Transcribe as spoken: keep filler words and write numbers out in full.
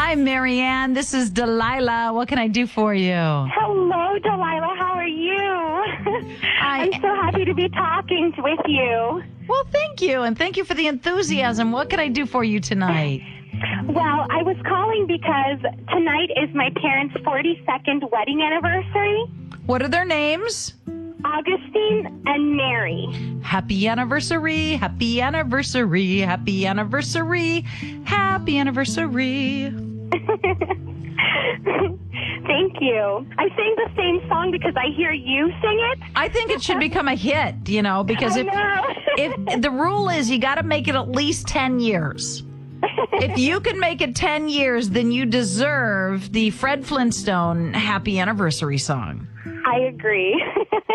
Hi, Marianne. This is Delilah. What can I do for you? Hello, Delilah. How are you? I, I'm so happy to be talking with you. Well, thank you, and thank you for the enthusiasm. What can I do for you tonight? Well, I was calling because tonight is my parents' forty-second wedding anniversary. What are their names? Augustine and Mary. Happy anniversary, happy anniversary, happy anniversary, happy anniversary. Thank you. I sing the same song because I hear you sing it. I think it should become a hit, you know, because I if, know. if the rule is you got to make it at least ten years. If you can make it ten years, then you deserve the Fred Flintstone happy anniversary song. I agree.